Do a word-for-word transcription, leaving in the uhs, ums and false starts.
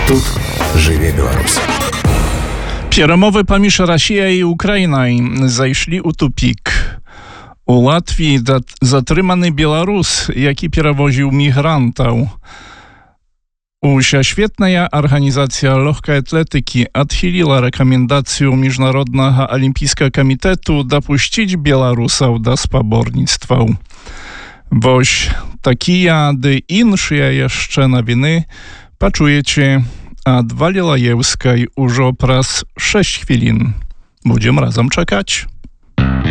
Тут жыве Беларусь. Перамовы паміж Расіяй і Украінай зайшлі ў тупік. У Латвіі затрыманы беларус, які перавозіў мігрантаў. Усесветная арганізацыя лёгкай атлетыкі адхіліла рэкамендацыю Міжнароднага алімпійскага камітэту дапусціць беларусаў да спаборніцтваў. Вось такія ды іншыя яшчэ навіны пачуеце ад Валі Лаеўскай ужо праз шэсць хвілін. Будзем разам чакаць.